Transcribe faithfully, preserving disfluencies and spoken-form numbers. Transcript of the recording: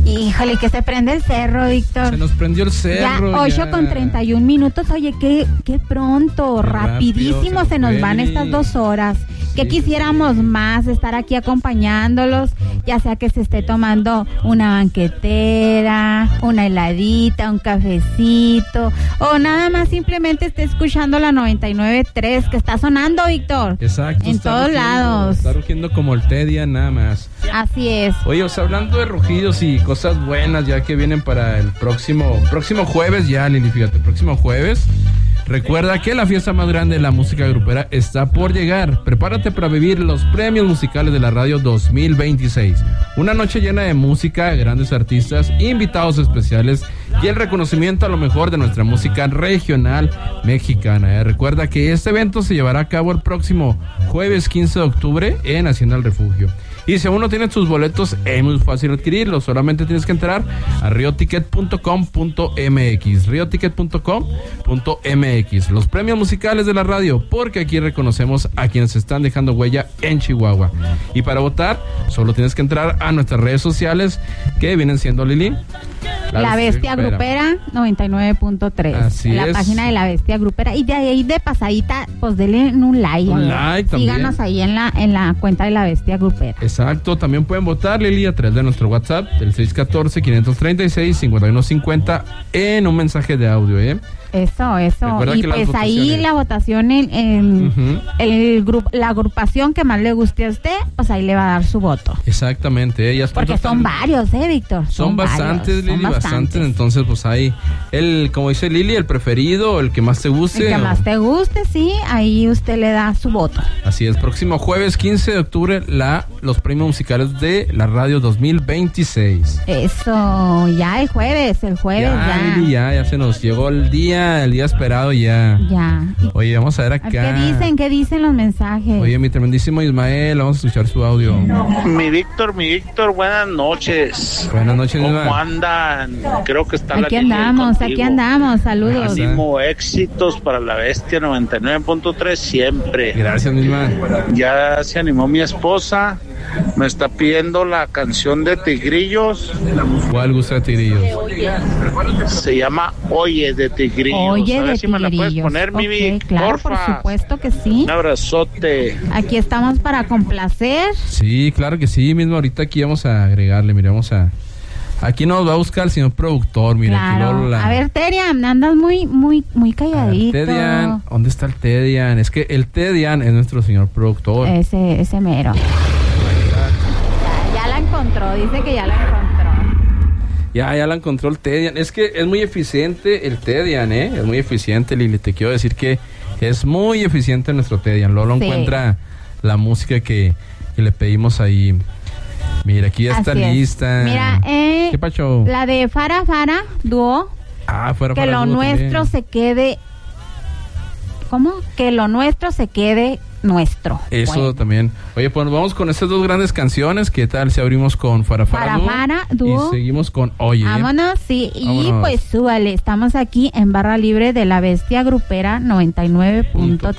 Híjole, que se prende el cerro, Víctor. Se nos prendió el cerro. Ya, ocho con treinta y un minutos. Oye, qué, qué pronto, qué rapidísimo se, se nos van estas dos horas. Sí, que quisiéramos sí. más estar aquí acompañándolos, ya sea que se esté tomando una banquetera, una heladita, un cafecito, o nada más simplemente esté escuchando la noventa y nueve punto tres que está sonando, Víctor. Exacto. En todos rugiendo, lados. Está rugiendo como el Tedian, nada más. Así es. Oye, o sea, hablando de rugidos y cosas buenas ya que vienen para el próximo próximo jueves ya, Lili, fíjate, el próximo jueves. Recuerda que la fiesta más grande de la música grupera está por llegar. Prepárate para vivir los premios musicales de la radio dos mil veintiséis. Una noche llena de música, grandes artistas, invitados especiales y el reconocimiento a lo mejor de nuestra música regional mexicana. ¿eh? Recuerda que este evento se llevará a cabo el próximo jueves quince de octubre en Hacienda El Refugio. Y si aún no tienes tus boletos, es muy fácil adquirirlos. Solamente tienes que entrar a rio ticket punto com punto m x. rio ticket punto com punto m x. Los premios musicales de la radio, porque aquí reconocemos a quienes están dejando huella en Chihuahua. Y para votar, solo tienes que entrar a nuestras redes sociales, que vienen siendo, Lili, La, la Bestia Grupera, Grupera noventa y nueve punto tres. Así la es. página de La Bestia Grupera. Y de ahí de pasadita, pues denle un like. Un like también. Síganos ahí en la, en la cuenta de La Bestia Grupera. Exacto, también pueden votar, Lili, a través de nuestro WhatsApp, del seis uno cuatro, cinco tres seis, cinco uno cinco cero, en un mensaje de audio, ¿eh? Eso, eso. Recuerda y pues ahí la votación en, en uh-huh. el grupo, la agrupación que más le guste a usted, pues ahí le va a dar su voto. Exactamente. Ellas porque son varios, ¿eh, Víctor? Son, son bastantes, varios, Lili, son bastantes. bastantes. Entonces, pues ahí, el, como dice Lili, el preferido, el que más te guste. El que o... más te guste, sí, ahí usted le da su voto. Así es, próximo jueves quince de octubre, la, los premios musicales de la radio dos mil veintiséis. Eso, ya el jueves, el jueves ya. Ya, Lili, ya, ya se nos llegó el día, el día esperado ya. Ya. Oye, vamos a ver acá. ¿Qué dicen? ¿Qué dicen los mensajes? Oye, mi tremendísimo Ismael, vamos a escuchar su audio. Mi Víctor, mi Víctor, buenas noches. Buenas noches, ¿Cómo Ismael? andan? Creo que está aquí la andamos, aquí andamos, saludos. Ánimo, éxitos para la Bestia noventa y nueve punto tres siempre. Gracias, Ismael. Ya se animó mi esposa, me está pidiendo la canción de Tigrillos. ¿Cuál gusta de Tigrillos? Se llama Oye de Tigrillos. Oye a ver de si me la puedes poner, okay, Mimi, claro, porfa. Por supuesto que sí. Un abrazote. Aquí estamos para complacer. Sí, claro que sí, mismo ahorita aquí vamos a agregarle, mira, vamos a... Aquí nos va a buscar el señor productor, mira. Claro. Aquí la... A ver, Tedian, andas muy, muy, muy calladito. Ver, Tedian, ¿dónde está el Tedian? Es que el Tedian es nuestro señor productor. Ese, ese mero. Ya, ya la encontró, dice que ya la encontró. Ya, ya la encontró el Tedian. Es que es muy eficiente el Tedian, ¿eh? Es muy eficiente, Lili. Te quiero decir que es muy eficiente nuestro Tedian. Luego sí. encuentra la música que, que le pedimos ahí. Mira, aquí ya está Así lista. Es. Mira, eh, ¿qué pacho? La de Fara Fara, dúo. Ah, fuera Que Fara lo dúo nuestro también. se quede... ¿Cómo? Que lo nuestro se quede nuestro. Eso bueno. también. Oye, pues vamos con estas dos grandes canciones. ¿Qué tal si abrimos con Fara Fara, Fara, dúo? Y seguimos con Oye. Vámonos, sí. Vámonos. Y pues súbale. Estamos aquí en Barra Libre de La Bestia Grupera noventa y nueve punto tres.